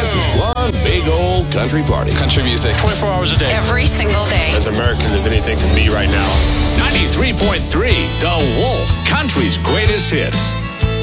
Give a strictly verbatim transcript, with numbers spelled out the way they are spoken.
One big old country party. Country music. twenty-four hours a day. Every single day. As American as anything to me right now. ninety-three point three The Wolf. Country's greatest hits.